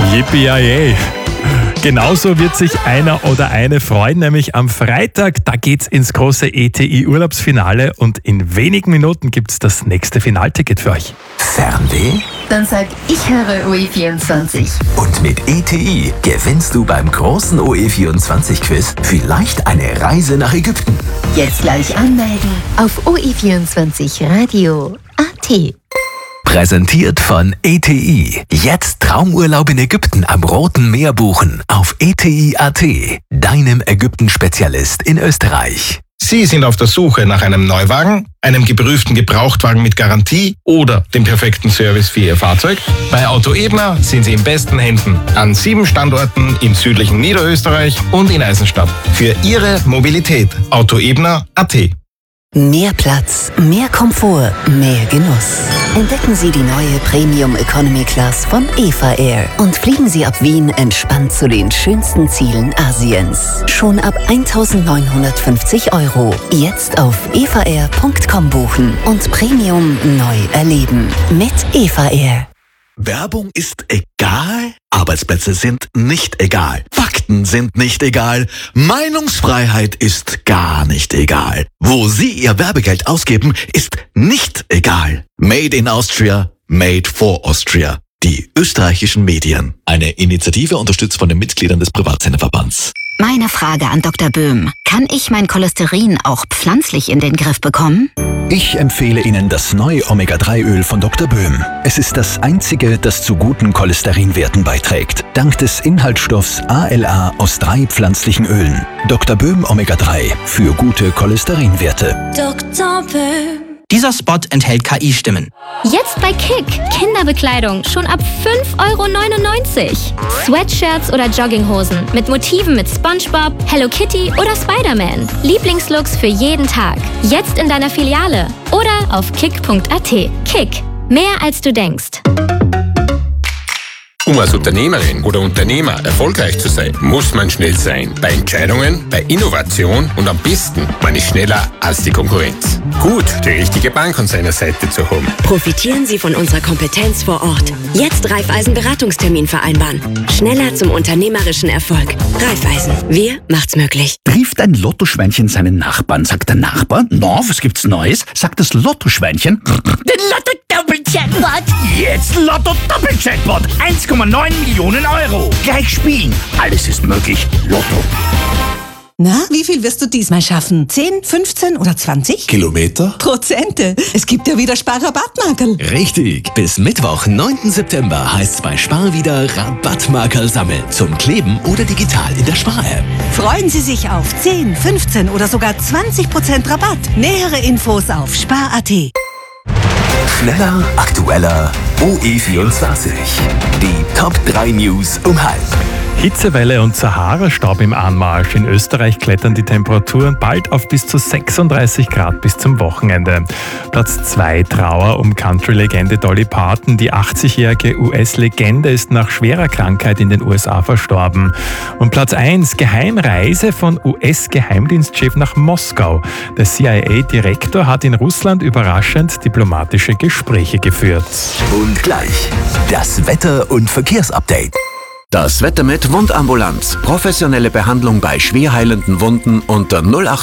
Yippie-yay. Genauso wird sich einer oder eine freuen, nämlich am Freitag, da geht's ins große ETI-Urlaubsfinale und in wenigen Minuten gibt's das nächste Finalticket für euch. Fernweh? Dann sag ich höre OE24. Und mit ETI gewinnst du beim großen OE24-Quiz vielleicht eine Reise nach Ägypten. Jetzt gleich anmelden auf OE24radio.at. Präsentiert von ETI. Jetzt Traumurlaub in Ägypten am Roten Meer buchen auf ETI.at, deinem Ägypten-Spezialist in Österreich. Sie sind auf der Suche nach einem Neuwagen, einem geprüften Gebrauchtwagen mit Garantie oder dem perfekten Service für Ihr Fahrzeug? Bei Auto Ebner sind Sie in besten Händen. An 7 Standorten im südlichen Niederösterreich und in Eisenstadt. Für Ihre Mobilität. Autoebner.at. Mehr Platz, mehr Komfort, mehr Genuss. Entdecken Sie die neue Premium Economy Class von Eva Air und fliegen Sie ab Wien entspannt zu den schönsten Zielen Asiens. Schon ab 1.950 €. Jetzt auf evaair.com buchen und Premium neu erleben. Mit Eva Air. Werbung ist egal, Arbeitsplätze sind nicht egal, Fakten sind nicht egal, Meinungsfreiheit ist gar nicht egal. Wo Sie Ihr Werbegeld ausgeben, ist nicht egal. Made in Austria, made for Austria. Die österreichischen Medien. Eine Initiative unterstützt von den Mitgliedern des Privatsenderverbands. Meine Frage an Dr. Böhm. Kann ich mein Cholesterin auch pflanzlich in den Griff bekommen? Ich empfehle Ihnen das neue Omega-3-Öl von Dr. Böhm. Es ist das einzige, das zu guten Cholesterinwerten beiträgt. Dank des Inhaltsstoffs ALA aus 3 pflanzlichen Ölen. Dr. Böhm Omega-3 für gute Cholesterinwerte. Dr. Böhm. Dieser Spot enthält KI-Stimmen. Jetzt bei Kick. Kinderbekleidung schon ab 5,99 €. Sweatshirts oder Jogginghosen mit Motiven mit SpongeBob, Hello Kitty oder Spider-Man. Lieblingslooks für jeden Tag. Jetzt in deiner Filiale oder auf kick.at. Kick. Mehr als du denkst. Um als Unternehmerin oder Unternehmer erfolgreich zu sein, muss man schnell sein. Bei Entscheidungen, bei Innovation und am besten, man ist schneller als die Konkurrenz. Gut, die richtige Bank an seiner Seite zu haben. Profitieren Sie von unserer Kompetenz vor Ort. Jetzt Raiffeisen-Beratungstermin vereinbaren. Schneller zum unternehmerischen Erfolg. Raiffeisen. Wir macht's möglich. Trifft ein Lottoschweinchen seinen Nachbarn, sagt der Nachbar, na, was gibt's Neues? Sagt das Lottoschweinchen, den Lotto-Doppel-Jackpot. Jetzt Lotto-Doppel-Jackpot. 1,9 Millionen €. Gleich spielen. Alles ist möglich. Lotto. Na, wie viel wirst du diesmal schaffen? 10, 15 oder 20? Kilometer? Prozente. Es gibt ja wieder Sparrabattmarkerl. Richtig. Bis Mittwoch, 9. September heißt's bei Spar wieder Rabattmarkerl sammeln. Zum Kleben oder digital in der Spar-App. Freuen Sie sich auf 10, 15 oder sogar 20% Rabatt. Nähere Infos auf spar.at. Schneller, aktueller, OE24. Die Top 3 News um halb. Hitzewelle und Sahara-Staub im Anmarsch. In Österreich klettern die Temperaturen bald auf bis zu 36 Grad bis zum Wochenende. Platz 2 Trauer um Country-Legende Dolly Parton. Die 80-jährige US-Legende ist nach schwerer Krankheit in den USA verstorben. Und Platz 1 Geheimreise von US-Geheimdienstchef nach Moskau. Der CIA-Direktor hat in Russland überraschend diplomatische Gespräche geführt. Und gleich das Wetter- und Verkehrsupdate. Das Wetter mit Wundambulanz. Professionelle Behandlung bei schwer heilenden Wunden unter 08